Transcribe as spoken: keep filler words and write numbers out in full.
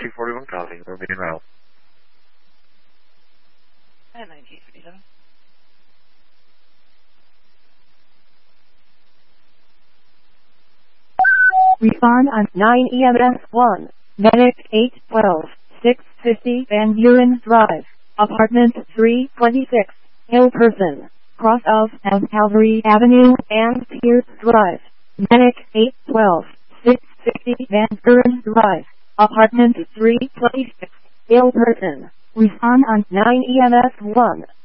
two forty-one calling. We're being route. And nineteen fifty-seven. Respond on nine E M S one. Medic eight twelve, six fifty Van Buren Drive, Apartment three twenty-six, Hillperson, cross of and Calvary Avenue and Pierce Drive. Medic eight twelve, six fifty Van Buren Drive, Apartment three twenty-six, Hillperson. Respond on nine E M S one.